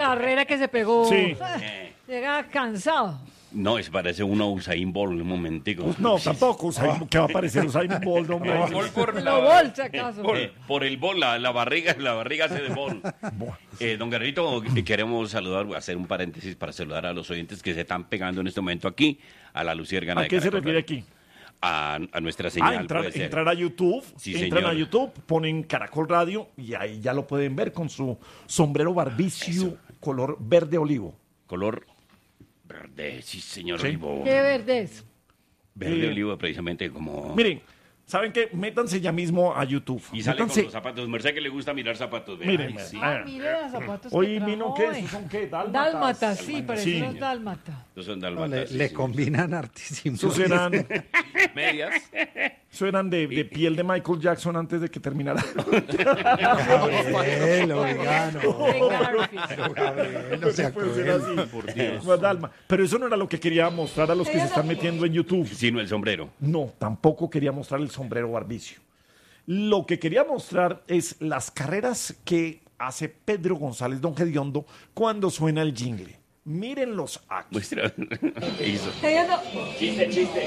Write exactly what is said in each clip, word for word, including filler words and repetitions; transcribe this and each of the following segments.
carrera que se pegó. Sí. Llega cansado. No, es parece uno Usain Bolt, un momentico. No, tampoco. Usain, ¿qué va a parecer Usain Bolt, hombre? Bol por Lo bolsa, acaso. Por, por el bol, la, la barriga, la barriga hace de bol. Eh, don Guerrito, queremos saludar, hacer un paréntesis para saludar a los oyentes que se están pegando en este momento aquí, a la Luciérgana ¿A de qué se Caracol refiere Radio. aquí? A, a nuestra señal, Ah, entrar, puede ser. entrar a YouTube, Sí, entran señor. a YouTube, ponen Caracol Radio y ahí ya lo pueden ver con su sombrero barbicio Eso. color verde olivo. Color verde, sí, señor Sí. Olivo. Qué verde es. Verde Eh, olivo, precisamente como... Miren, ¿saben qué? Métanse ya mismo a YouTube. Y sale Métanse. con los zapatos. Merced que le gusta mirar zapatos. vea. Miren, Ay, sí. Ah, mire los zapatos que Hoy trajo vino, ¿qué? hoy. ¿Esos son qué? ¿Dálmatas? Dálmatas, sí, parecen Sí. unos dálmatas. Estos son No, dálmatas, le, sí, le sí. combinan hartísimo. Esos eran, Medias. esos eran de, de piel de Michael Jackson antes de que terminara. Gabriel, oiga, no. De Garfield. Gabriel, no sea Puede ser cruel. así. No, Dalma. Pero eso no era lo que quería mostrar a los que se están metiendo en YouTube. Sino el sombrero. No, tampoco quería mostrar el sombrero barbicio. Lo que quería mostrar es las carreras que hace Pedro González Don Gediondo cuando suena el jingle. Mírenlos aquí. Muestra. ¿Qué hizo? Gediondo, Chiste, chiste.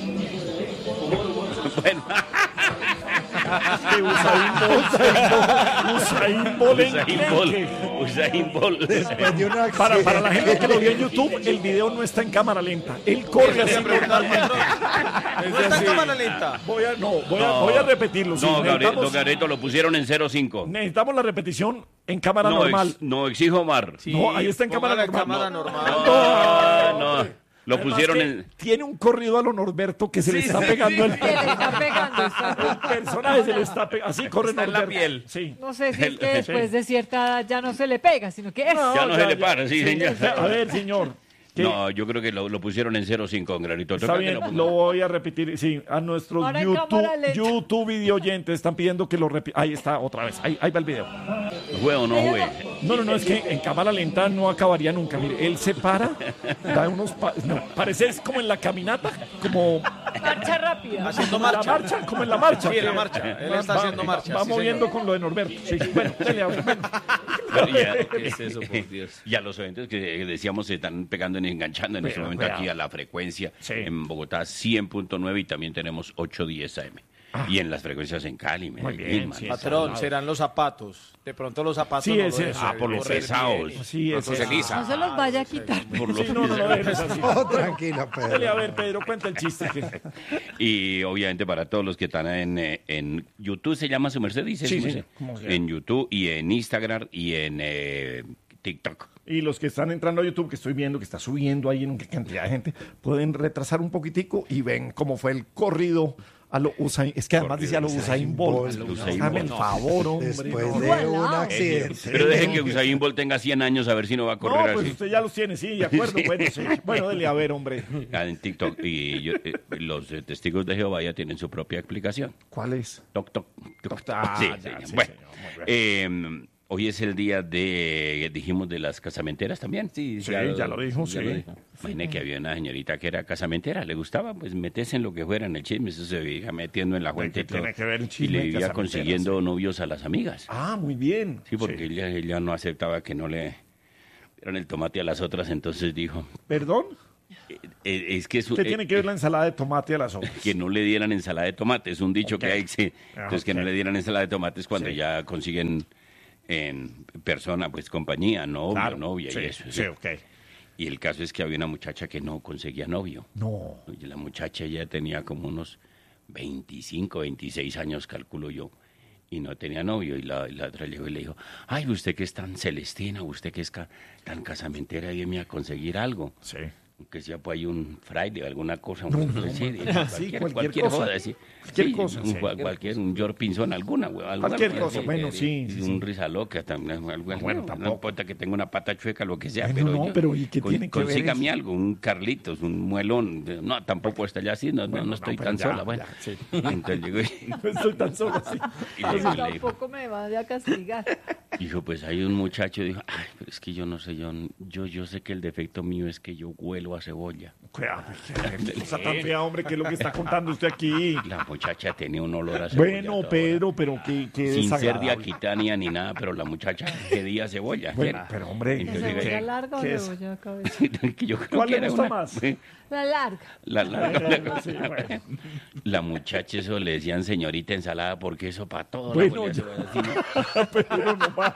Bueno, Que Usain Bolt, Usain Bolt en Usain Bolt. Clenque. Usain Bolt. Después de una Para, para la gente que lo vio en YouTube, el video no está en cámara lenta. Él corre así normalmente. No está en cámara lenta. Voy a, no, voy a, voy a repetirlo. sí, No, Gabriel, necesitamos, don Gabrielito lo pusieron en cero cinco. necesitamos la repetición en cámara No, normal. ex- no, exijo Omar. No, ahí está en cámara Póngala normal. en cámara No. normal. No, no. Lo Además pusieron que en... Tiene un corrido a lo Norberto que se le está pegando el que le está pegando. está- El personaje se le está pegando. Así corre Está en la Norberto. piel. Sí. No sé si es que después de cierta edad ya no se le pega, sino que es. Ya no ya, se le ya. para, sí, señor. A ver, señor. ¿qué? No, yo creo que lo, lo pusieron en cero cinco, don Gabrielito. Está Toca que bien, lo ponga. lo voy a repetir. Sí, a nuestros Ahora en YouTube, cámara lenta. YouTube video oyentes están pidiendo que lo repita. Ahí está, otra vez. Ahí, ahí va el video. ¿Juega o no juega? No, no, no, es que en cámara lenta no acabaría nunca. Mire, él se para, da unos. pa- no, parece es como en la caminata, como Marcha rápida. Haciendo en la marcha. marcha, como en la marcha. Sí, en la que- marcha. Él va- está va- haciendo marcha, Va sí, moviendo señor. con lo de Norberto. Sí, sí, bueno, dele, a ver, bueno. Pero ya, ¿Qué es eso, por Dios? y a los oyentes que decíamos se están pegando y enganchando en este Cuidado, momento cuidado. aquí a la frecuencia Sí. en Bogotá cien punto nueve y también tenemos ochocientos diez A M. Y en las frecuencias en Cali, Muy Medellín, bien, man. sí, Patrón, serán los zapatos. De pronto los zapatos Sí, no ese lo es. dejan Ah, por los correr pesados. bien. Sí, es Entonces, eso. lisa. No se los vaya a quitar. Por los Sí, no, no, no, es así. Oh, tranquila, Dele, a Pedro. ver, Pedro, cuenta el chiste. que- Y obviamente para todos los que están en, eh, en YouTube, ¿se llama su merced? Dice Sí, su sí, merced. como sea. En YouTube y en Instagram y en eh, TikTok. Y los que están entrando a YouTube, que estoy viendo que está subiendo ahí en una cantidad de gente, pueden retrasar un poquitico y ven cómo fue el corrido a lo Usain. Es que además decía a lo Usain Bolt. Bolt. Usain Hágame el Bolt. favor, hombre. Después no. de un accidente. Pero dejen que Usain Bolt tenga cien años a ver si no va a correr No, pues así. usted ya los tiene, sí, de acuerdo. Sí. Bueno, sí. Bueno, dele a ver, hombre. Ah, en TikTok. Y yo- eh, los eh, testigos de Jehová ya tienen su propia explicación. ¿Cuál es? Toc, toc, toc. Ah, Sí, ya, señor. sí, Bueno, señor, muy eh, hoy es el día de, dijimos, de las casamenteras también. Sí, Sí, ya lo dijo, sí. Imaginé que había una señorita que era casamentera, le gustaba pues meterse en lo que fuera en el chisme, eso se veía metiendo en la fuente ¿Qué y todo. tiene que ver el Y chisme le de vivía casamenteras, consiguiendo novios a las amigas. Ah, muy bien. Sí, porque Ella, ella no aceptaba que no le dieran el tomate a las otras, entonces dijo, ¿Perdón? eh, eh, es que es un- ¿Qué eh, tiene que ver la ensalada de tomate a las otras? que no le dieran ensalada de tomate, es un dicho Ok. que hay, sí. Entonces que no Ok. le dieran ensalada de tomates cuando Sí. ya consiguen en persona, pues compañía, novio, Claro, novia sí, y eso. sí, sí. ok. Y el caso es que había una muchacha que no conseguía novio. No. Y la muchacha ya tenía como unos veinticinco, veintiséis años, calculo yo, y no tenía novio. Y la, y la otra llegó y le dijo, ay, usted que es tan celestina, usted que es ca- tan casamentera, ayúdeme a conseguir algo. Sí. Que sea pues hay un fraile o alguna cosa. No, un- no, sí, no, cualquier, sí, cualquier, cualquier cosa. joda, sí. Cualquier Sí, cosa, un, sí. cual- cualquier, un George Pinzón, alguna, güey, algo- Cualquier algo cosa, así, bueno, eh, sí, sí, Un sí. risa loca también, algo, Bueno, bueno, tampoco. no importa que tenga una pata chueca, lo que sea, Bueno, pero no, yo- pero ¿y qué con- tiene que ver consígame eso? algo, un Carlitos, un muelón, no, tampoco está ya así, no, no- Bueno, no no, estoy pero tan ya, sola, bueno. ya, sí. Entonces llegó y, No estoy tan solo así. y le- y le dijo, Tampoco me vaya a castigar. dijo, pues hay un muchacho, dijo, ay, pero es que yo no sé, yo, yo, yo sé que el defecto mío es que yo huelo a cebolla. Cuidado, qué cosa tan fea, hombre, ¿qué es lo que está contando usted aquí? La muchacha tenía un olor a cebolla. Bueno, toda. Pedro, pero qué, qué Sin ser de desagradable. Aquitania ni nada, pero la muchacha pedía cebolla. Bueno, pero hombre, Entonces, ¿Cebolla ¿qué? larga o qué es? cebolla cabeza? Que yo creo ¿Cuál que le era gusta una- más? La larga. La, la- Sí, bueno. la muchacha eso le decían señorita ensalada porque eso para todo. Bueno, la ya. cebolla, así, no, Pero no más.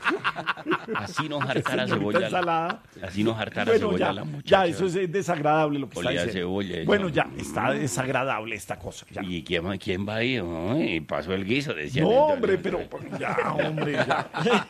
así nos hartara Señorita cebolla. ensalada. Así nos hartara Bueno, cebolla ya, la muchacha. ya, eso es desagradable lo que está Olía a diciendo. cebolla, ya. Bueno, ya, está desagradable esta cosa. Ya. ¿Y quién, quién va ahí? Ay, pasó el guiso, decían. No, Entonces, hombre, pero ya, hombre, ya.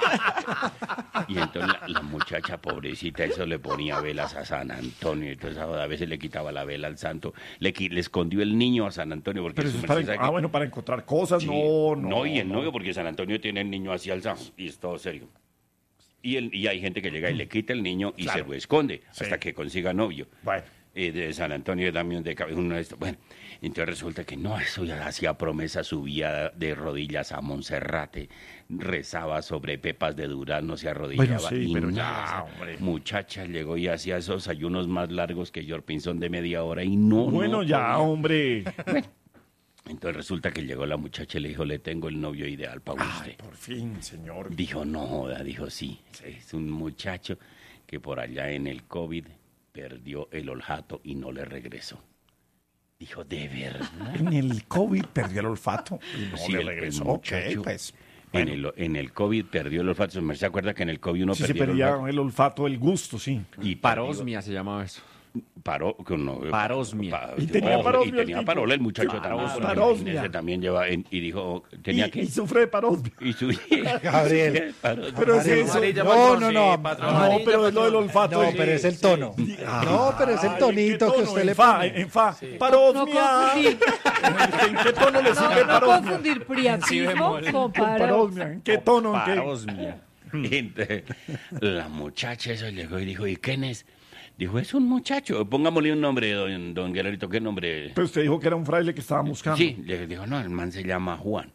Y entonces la, la muchacha pobrecita, eso le ponía velas a San Antonio. Entonces a veces le quitaba la vela al santo. Le, qui- le escondió el niño a San Antonio. Porque Pero su eso es para, merced sabe ah, que- bueno, para encontrar cosas, Sí. no, no. y el novio, porque San Antonio tiene el niño así alzado. Y es todo serio. Y, el, y hay gente que llega y le quita el niño y Claro. se lo esconde Sí. hasta que consiga novio. Bueno, Eh, de San Antonio también de cabeza uno de estos. Bueno, entonces resulta que no, eso ya hacía promesa, subía de rodillas a Monserrate, rezaba sobre pepas de durazno, se arrodillaba. Bueno, sí, y pero nada, ya, esa hombre. muchacha llegó y hacía esos ayunos más largos que George Pinzón de media hora y no, bueno, no ya, podía. hombre. Entonces resulta que llegó la muchacha y le dijo, le tengo el novio ideal para usted. Ay, por fin, señor. Dijo, no joda, dijo, sí, es un muchacho que por allá en el COVID perdió el olfato y no le regresó. Dijo, ¿de verdad? En el COVID perdió el olfato y no Sí, le el- el regresó. Ok, muchacho pues. En, Bueno, el, en el COVID perdió el olfato. ¿Se acuerda que en el COVID uno sí se perdió el perdía olfato? el olfato, el gusto, sí. Y Parosmia se llamaba eso. paró con no, Parosmia. Y tenía parosmia y tenía el tipo. parola el muchacho Sí, también. porque parosmia. imagínese, también lleva en- y dijo tenía y, que y sufre de parosmia. y su Gabriel. Parosmia. Pero es Amarilla, eso. amarilla, No, patrón, no, sí, no. patrón, No, amarilla, pero es lo del patrón. olfato. No, Sí, pero es el sí. tono. No, pero es el Ay, tonito ¿en qué que tono? usted En le fa, pone. En fa. No Parosmia. confundir, ¿En qué tono le sirve no, no parosmia? confundir priapismo bemol. con Con paro. parosmia. ¿En qué tono? ¿En qué? Parosmia. Entonces, la muchacha eso llegó y dijo, ¿y quién es? Dijo, es un muchacho. Pongámosle un nombre, don, don Guerrerito. ¿Qué nombre? Pero usted dijo que era un fraile que estaba buscando. Sí, le dijo, no, el man se llama Juan.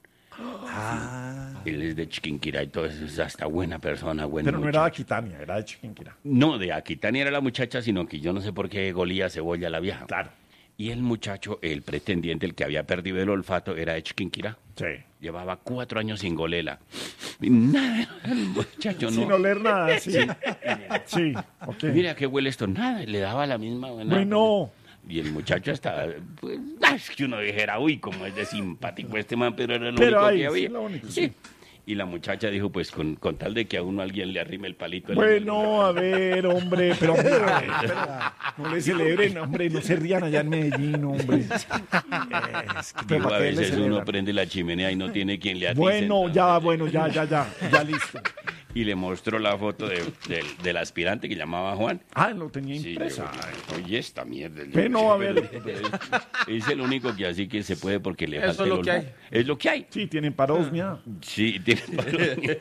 Ah, Él es de Chiquinquirá y todo eso, es hasta buena persona, buen Pero no era de muchacho. Aquitania, era de Chiquinquirá. No, de Aquitania era la muchacha, sino que yo no sé por qué golía cebolla la vieja. Claro. Y el muchacho, el pretendiente, el que había perdido el olfato, era de Chiquinquirá. Sí. Llevaba cuatro años sin golela. Y nada, el muchacho Sin no. oler nada, sí. Sí, ok. Mira qué huele esto, nada, le daba la misma. buena- Bueno. Y el muchacho estaba, pues, ah, es que uno dijera, uy, como es de simpático este man, pero era lo Pero único ahí, que sí, había. lo único, sí. Y la muchacha dijo, pues, con, con tal de que a uno alguien le arrime el palito. Bueno, a ver, hombre, pero, hombre, a ver, pero no le celebren, hombre, no se rían allá en Medellín, hombre. Es que, pero Digo, a ¿para qué le veces uno celebran? prende la chimenea y no tiene quien le atice. Bueno, entonces- ya, bueno, ya, ya, ya, ya listo. Y le mostró la foto de- del, del aspirante que llamaba Juan. Ah, lo tenía Sí, impresa. yo, oye, esta mierda. Yo Pero, no a sé, ver. pero- pero es, es el único que así que se puede porque le Eso falta es el lo que olfato. Es lo que hay. Sí, tienen parosmia. Sí, tiene parón.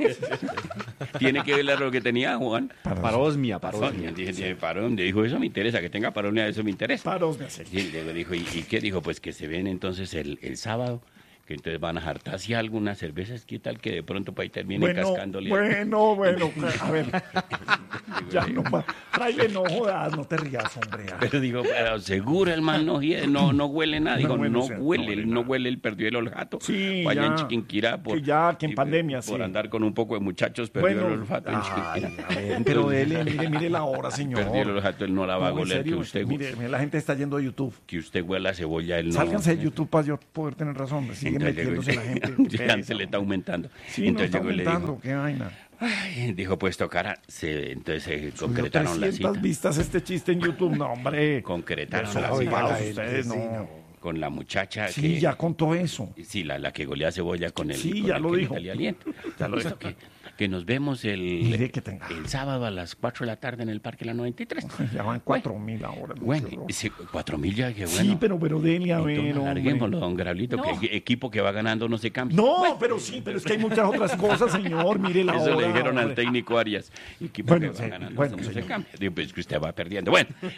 Tiene que ver lo que tenía Juan. Parosmia, Parón, parosmia. dije, tiene parón. Le dijo, eso me interesa, que tenga parón, eso me interesa. Parosmia, sí. Y le dijo, ¿y, y qué? Dijo, pues que se ven entonces el, el sábado, que entonces van a jartarse algunas cervezas, ¿qué tal que de pronto para ahí termine Bueno, cascándole? bueno, bueno, a ver. Ya no más. Fraile, no jodas, no te rías, hombre. Pero digo, pero seguro el man no, hie- no, no huele nada. Digo, No, bueno, no, o sea, no huele, huele él no nada. huele, él perdió el olfato. Sí, Fue allá en ya. Chiquinquirá por, Que ya, que en y- pandemia, por sí. andar con un poco de muchachos, perdió Bueno, el olfato en ay, Chiquinquirá. a ver, pero él, mire, mire la hora, señor. Perdió el olfato, él no la va a No, en goler, que serio, usted, mire, mire, la gente está yendo a YouTube. que usted huela cebolla, él no. Sálganse de YouTube para yo poder tener razón. Sigue Entonces llegó y- metiéndose la gente. ya se le está aumentando. Sí, no entonces está llegó y le aumentando, dijo, qué vaina. ay, dijo, pues tocará. Se, entonces se Subió concretaron la cita. trescientas vistas este chiste en YouTube. No, hombre. Concretaron Eso la la cita Oiga, para la ustedes, gente, sí, no. no. con la muchacha Sí, que... ya contó eso. Sí, la, la que golea cebolla con el, Sí, con ya el lo que le dijo. salía aliento. Ya lo Listo, dijo. que, que nos vemos el, Mire que tenga. el sábado a las cuatro de la tarde en el Parque La noventa y tres. Ya van cuatro mil ahora. no, Bueno, qué horror. sí, cuatro mil ya, que bueno. Sí, pero, pero dele a ver, Entonces, hombre. alarguémoslo, don Grablito, No. que el equipo que va ganando no se cambia. No, pero sí, pero es que hay muchas otras cosas, señor. Mire la Eso hora. le dijeron al hombre. técnico Arias. Equipo Bueno, que va sí, ganando bueno, no se señor. cambia. Digo, pues que usted va perdiendo. Bueno,